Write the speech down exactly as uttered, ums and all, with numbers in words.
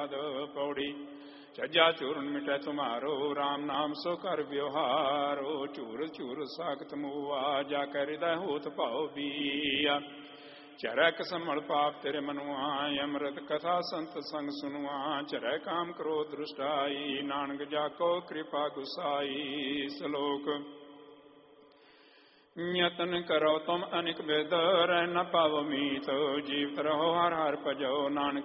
प्रसाद पौड़ी। चज्जा चूर्ण मिटै तुम्हारो राम नाम सो कर व्यवहारो। चूर चूर सागत मुआ जाकर हृदय होत भाव बिया। चरक समल पाप तेरे मनुआ अमृत कथा संत संग सुनुआ। चरै काम क्रोध दृष्टाई नानक जाको कृपा गुसाई। श्लोक यतन करो तुम अनिक बेद रह न पावो मीत। जीवत रहो हर हर भजो नानक